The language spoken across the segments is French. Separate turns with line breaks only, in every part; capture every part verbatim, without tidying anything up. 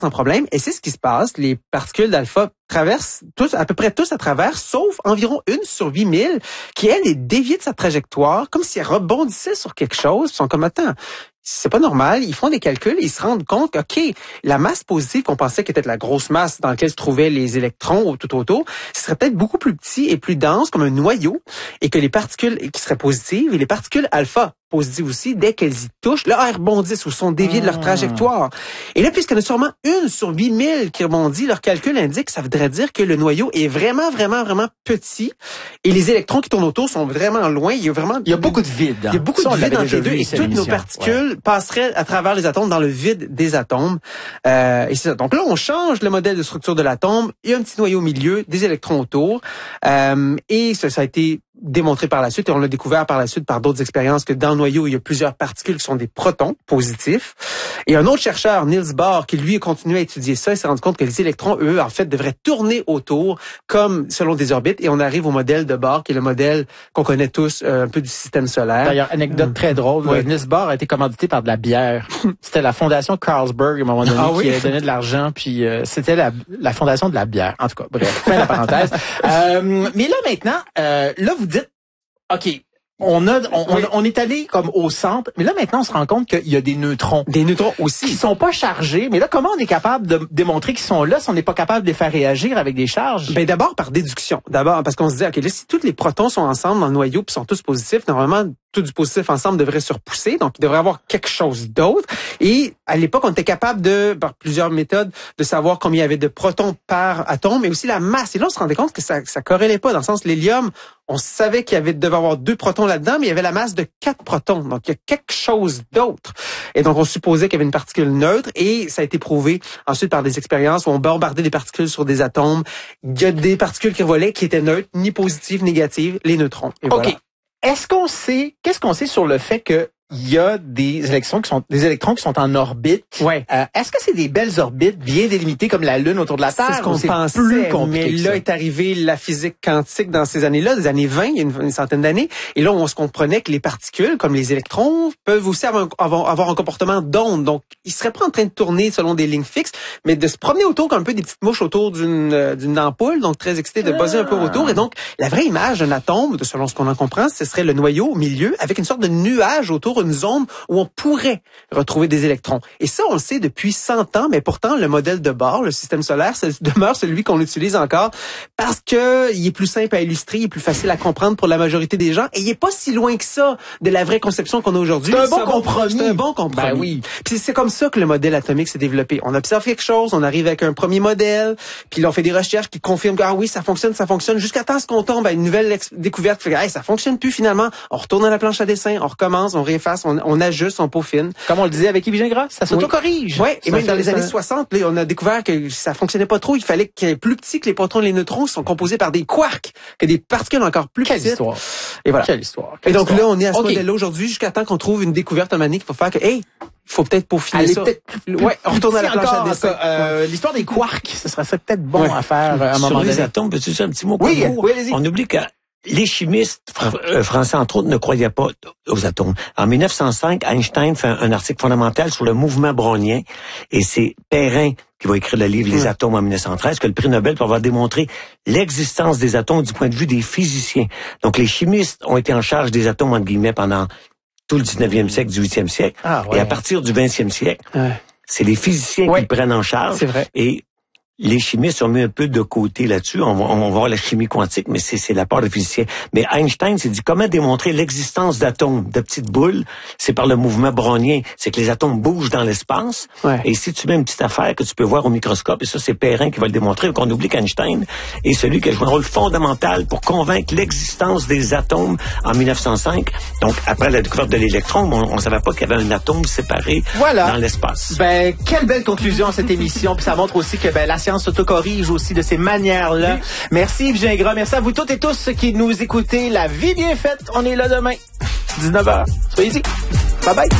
sans problème. Et c'est ce qui se passe. Les particules d'alpha traversent tous, à peu près tous à travers, sauf environ une sur huit mille qui, elle, est déviée de sa trajectoire, comme si elle rebondissait sur quelque chose. Ils sont comme, attends, c'est pas normal. Ils font des calculs et ils se rendent compte que, OK, la masse positive qu'on pensait qu'était la grosse masse dans laquelle se trouvaient les électrons tout autour, ce serait peut-être beaucoup plus petit et plus dense comme un noyau, et que les particules qui seraient positives et les particules alpha positives aussi, dès qu'elles y touchent, là, elles rebondissent ou sont déviées de leur trajectoire. Et là, puisqu'il y en a sûrement une sur huit mille qui rebondit, leur calcul indique que ça voudrait dire que le noyau est vraiment, vraiment, vraiment petit et les électrons qui tournent autour sont vraiment loin. Il y a vraiment...
Il y a beaucoup de vide. Hein.
Il y a beaucoup
ça,
de vide entre les deux
vu,
et toutes nos particules ouais. passeraient à travers les atomes dans le vide des atomes. Euh, et c'est ça. Donc là, on change le modèle de structure de l'atome. Il y a un petit noyau au milieu, des électrons autour. Euh, et ça, ça a été démontré par la suite, et on l'a découvert par la suite par d'autres expériences, que dans le noyau, il y a plusieurs particules qui sont des protons positifs. Et un autre chercheur, Niels Bohr, qui lui a continué à étudier ça, il s'est rendu compte que les électrons, eux, en fait, devraient tourner autour, comme selon des orbites, et on arrive au modèle de Bohr, qui est le modèle qu'on connaît tous, euh, un peu du système solaire.
D'ailleurs, anecdote mmh. très drôle, oui. Niels Bohr a été commandité par de la bière. C'était la fondation Carlsberg, à un moment donné, ah, oui. qui a donné de l'argent, puis euh, c'était la, la fondation de la bière. En tout cas, bref, fin de la parenthèse. euh, mais là, maintenant, euh, là, vous dites, OK, on a, on, oui. on, on est allé comme au centre, mais là maintenant on se rend compte qu'il y a des neutrons.
Des neutrons aussi.
Qui sont pas chargés, mais là comment on est capable de démontrer qu'ils sont là si on n'est pas capable de les faire réagir avec des charges?
Ben d'abord par déduction. D'abord parce qu'on se dit, OK, là si tous les protons sont ensemble dans le noyau puis sont tous positifs, normalement tout du positif ensemble devrait se repousser, donc il devrait y avoir quelque chose d'autre. Et à l'époque, on était capable de, par plusieurs méthodes, de savoir combien il y avait de protons par atome, mais aussi la masse. Et là, on se rendait compte que ça ça corrélait pas, dans le sens l'hélium, on savait qu'il y avait devait avoir deux protons là-dedans, mais il y avait la masse de quatre protons. Donc, il y a quelque chose d'autre. Et donc, on supposait qu'il y avait une particule neutre, et ça a été prouvé ensuite par des expériences où on bombardait des particules sur des atomes. Il y a des particules qui volaient qui étaient neutres, ni positives, ni négatives, les neutrons. Et
OK.
Voilà.
Est-ce qu'on sait, qu'est-ce qu'on sait sur le fait que il y a des électrons qui sont des électrons qui sont en orbite?
Ouais.
Euh, est-ce que c'est des belles orbites bien délimitées comme la Lune autour de la Terre?
C'est ce qu'on pensait,
plus compliqué
mais là est arrivée la physique quantique dans ces années-là, des années vingt, il y a une, une centaine d'années, et là on se comprenait que les particules, comme les électrons, peuvent aussi avoir un, avoir, avoir un comportement d'onde. Donc, ils seraient pas en train de tourner selon des lignes fixes, mais de se promener autour comme un peu des petites mouches autour d'une euh, d'une ampoule, donc très excités de buzzer un peu autour. Et donc, la vraie image d'un atome, selon ce qu'on en comprend, ce serait le noyau au milieu, avec une sorte de nuage autour, une zone où on pourrait retrouver des électrons. Et ça, on le sait depuis cent ans, mais pourtant, le modèle de Bohr, le système solaire, ça demeure celui qu'on utilise encore parce que il est plus simple à illustrer, il est plus facile à comprendre pour la majorité des gens, et il est pas si loin que ça de la vraie conception qu'on a aujourd'hui.
C'est un bon compromis.
C'est un bon compromis.
Ben oui.
Puis c'est comme ça que le modèle atomique s'est développé. On observe quelque chose, on arrive avec un premier modèle, puis là, on fait des recherches qui confirment que, ah oui, ça fonctionne, ça fonctionne, jusqu'à temps qu'on tombe à une nouvelle ex- découverte qui fait que, hey, ça fonctionne plus finalement. On retourne à la planche à dessin, on recommence, on réefface, on, on ajuste, on peaufine.
Comme on le disait avec Yves Gingras, ça s'auto-corrige.
Oui, et
ça
même dans les
ça...
années soixante, là, on a découvert que ça fonctionnait pas trop. Il fallait qu'il y ait plus petit que les protons et les neutrons sont composés par des quarks, que des particules encore plus
Quelle
petites.
Histoire.
Et voilà.
Quelle histoire. Quelle
et donc
histoire.
là, on est à ce
okay.
modèle-là aujourd'hui jusqu'à temps qu'on trouve une découverte humaine qu'il faut faire que, hey, faut peut-être peaufiner
Allez,
ça.
Peut-être plus,
ouais, on retourne à la planche
encore,
à dessin.
Euh, l'histoire des quarks, ce serait ça peut-être bon ouais. à faire à un moment
Sur
donné.
les atomes, peux-tu dire un petit mot?
Oui, oui, allez-y.
On oublie que les chimistes fr- euh, français, entre autres, ne croyaient pas aux atomes. En mille neuf cent cinq, Einstein fait un, un article fondamental sur le mouvement brownien, et c'est Perrin qui va écrire le livre Les atomes en mille neuf cent treize, que le prix Nobel pour avoir démontré l'existence des atomes du point de vue des physiciens. Donc, les chimistes ont été en charge des atomes, entre guillemets, pendant tout le dix-neuvième siècle, dix-huitième siècle.
Ah, ouais.
Et à partir du vingtième siècle, ouais. c'est les physiciens
ouais.
qui le prennent en charge.
C'est vrai.
Et les chimistes ont mis un peu de côté là-dessus. On va, on va voir la chimie quantique, mais c'est, c'est la part des physiciens. Mais Einstein s'est dit, comment démontrer l'existence d'atomes, de petites boules? C'est par le mouvement brownien. C'est que les atomes bougent dans l'espace.
Ouais.
Et si tu mets une petite affaire que tu peux voir au microscope, et ça, c'est Perrin qui va le démontrer, donc on oublie qu'Einstein est celui qui a joué un rôle fondamental pour convaincre l'existence des atomes en mille neuf cent cinq. Donc, après la découverte de l'électron, on ne savait pas qu'il y avait un atome séparé
voilà.
dans l'espace.
Ben, quelle belle conclusion à cette émission. Puis ça montre aussi que ben, la science s'autocorrige aussi de ces manières-là. Oui. Merci Yves Gingras. Merci à vous toutes et tous qui nous écoutez. La vie bien faite. On est là demain. dix-neuf heures. Soyez-y. Bye bye.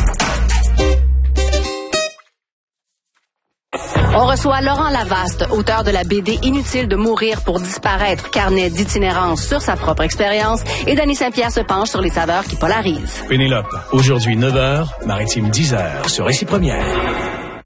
On reçoit Laurent Lavaste, auteur de la B D Inutile de mourir pour disparaître, carnet d'itinérance sur sa propre expérience, et Dany Saint-Pierre se penche sur les saveurs qui polarisent.
Pénélope, aujourd'hui neuf heures, Maritime dix heures sur Récit Première.